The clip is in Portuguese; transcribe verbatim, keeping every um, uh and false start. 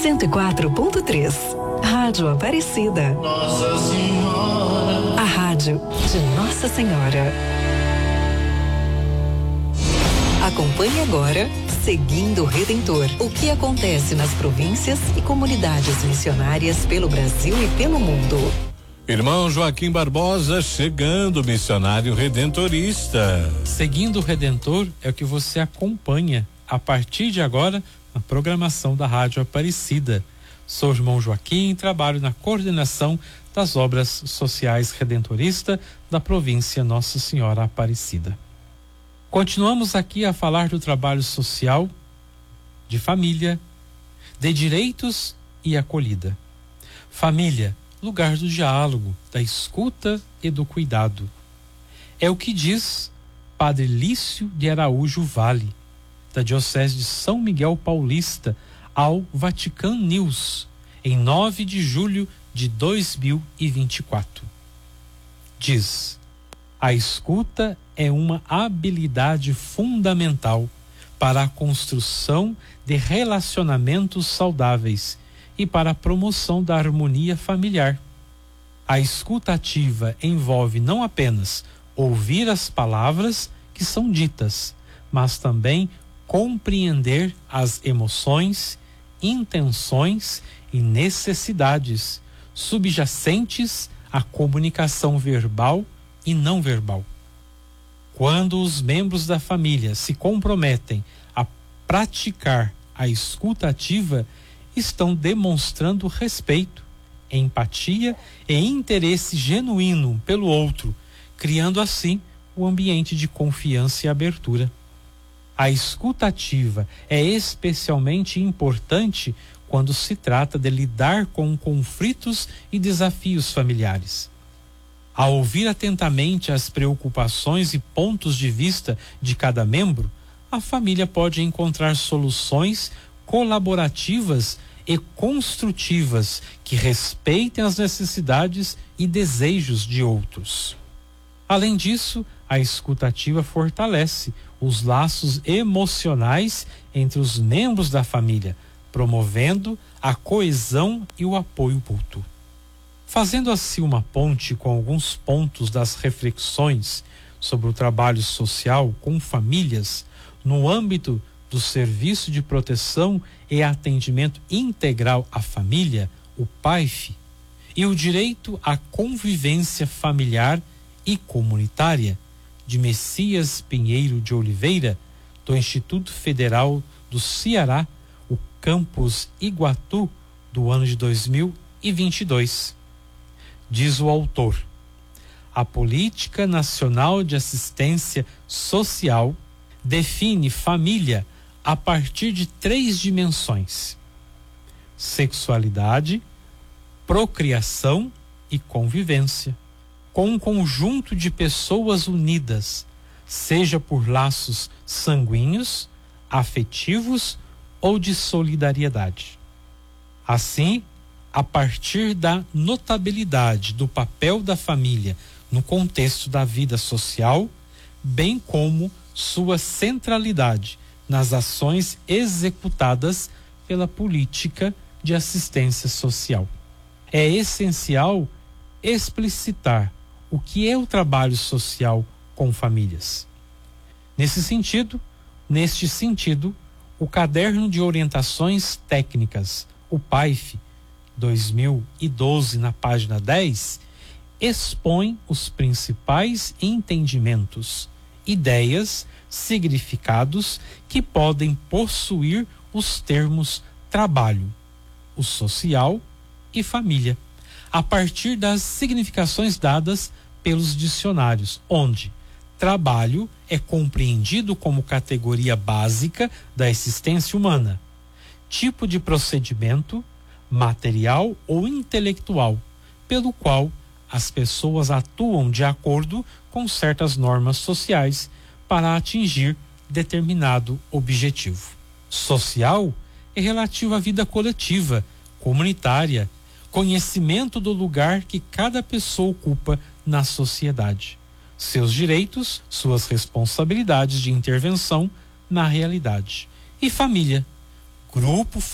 cento e quatro ponto três. Rádio Aparecida. Nossa Senhora. A rádio de Nossa Senhora. Acompanhe agora Seguindo o Redentor. O que acontece nas províncias e comunidades missionárias pelo Brasil e pelo mundo. Irmão Joaquim Barbosa chegando, missionário redentorista. Seguindo o Redentor é o que você acompanha a partir de agora na programação da Rádio Aparecida. Sou o irmão Joaquim, trabalho na coordenação das obras sociais redentorista da província Nossa Senhora Aparecida. Continuamos aqui a falar do trabalho social, de família, de direitos e acolhida. Família, lugar do diálogo, da escuta e do cuidado. É o que diz Padre Lício de Araújo Vale, da Diocese de São Miguel Paulista, ao Vatican News, em nove de julho de dois mil e vinte e quatro. Diz: a escuta é uma habilidade fundamental para a construção de relacionamentos saudáveis e para a promoção da harmonia familiar. A escuta ativa envolve não apenas ouvir as palavras que são ditas, mas também compreender as emoções, intenções e necessidades subjacentes à comunicação verbal e não verbal. Quando os membros da família se comprometem a praticar a escuta ativa, estão demonstrando respeito, empatia e interesse genuíno pelo outro, criando assim o ambiente de confiança e abertura. A escuta ativa é especialmente importante quando se trata de lidar com conflitos e desafios familiares. Ao ouvir atentamente as preocupações e pontos de vista de cada membro, a família pode encontrar soluções colaborativas e construtivas que respeitem as necessidades e desejos de outros. Além disso, a escuta ativa fortalece os laços emocionais entre os membros da família, promovendo a coesão e o apoio mútuo. Fazendo assim uma ponte com alguns pontos das reflexões sobre o trabalho social com famílias no âmbito do Serviço de Proteção e Atendimento Integral à Família, o P A I F, e o Direito à Convivência Familiar e Comunitária, de Messias Pinheiro de Oliveira, do Instituto Federal do Ceará, o Campus Iguatu, do ano de dois mil e vinte e dois. Diz o autor: a Política Nacional de Assistência Social define família a partir de três dimensões: sexualidade, procriação e convivência, com um conjunto de pessoas unidas, seja por laços sanguíneos, afetivos ou de solidariedade. Assim, a partir da notabilidade do papel da família no contexto da vida social, bem como sua centralidade nas ações executadas pela política de assistência social. É essencial explicitar o que é o trabalho social com famílias. Nesse sentido, neste sentido, o Caderno de Orientações Técnicas, o P A I F, dois mil e doze, na página dez, expõe os principais entendimentos, ideias, significados que podem possuir os termos trabalho, o social e família, a partir das significações dadas pelos dicionários, onde trabalho é compreendido como categoria básica da existência humana, tipo de procedimento material ou intelectual, pelo qual as pessoas atuam de acordo com certas normas sociais para atingir determinado objetivo. Social é relativo à vida coletiva, comunitária, conhecimento do lugar que cada pessoa ocupa na sociedade, seus direitos, suas responsabilidades de intervenção na realidade. E família, grupo